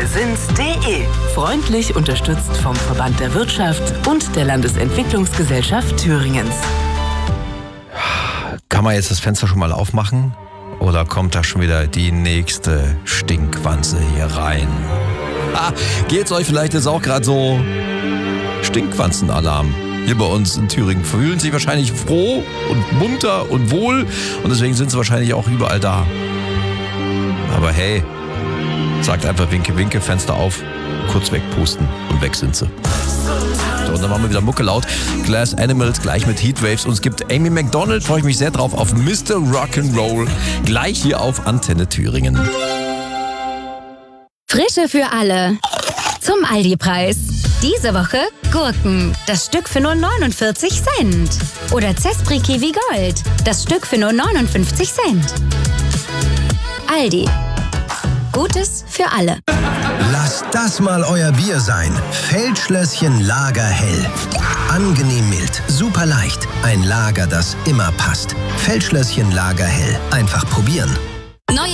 wirsind's.de. Freundlich unterstützt vom Verband der Wirtschaft und der Landesentwicklungsgesellschaft Thüringens. Kann man jetzt das Fenster schon mal aufmachen? Oder kommt da schon wieder die nächste Stinkwanze hier rein? Geht's euch vielleicht jetzt auch gerade so? Stinkwanzenalarm. Hier bei uns in Thüringen fühlen sich wahrscheinlich froh und munter und wohl und deswegen sind sie wahrscheinlich auch überall da. Aber hey, sagt einfach Winke, Winke, Fenster auf, kurz wegpusten und weg sind sie. So, und dann machen wir wieder Mucke laut. Glass Animals gleich mit Heatwaves und es gibt Amy Macdonald, freue ich mich sehr drauf, auf Mr. Rock'n'Roll, gleich hier auf Antenne Thüringen. Frische für alle. Zum Aldi-Preis. Diese Woche Gurken, das Stück für nur 49 Cent. Oder Zespri Kiwi Gold, das Stück für nur 59 Cent. Aldi. Gutes für alle. Lasst das mal euer Bier sein. Feldschlösschen Lagerhell. Angenehm mild, super leicht. Ein Lager, das immer passt. Feldschlösschen Lagerhell. Einfach probieren. Neue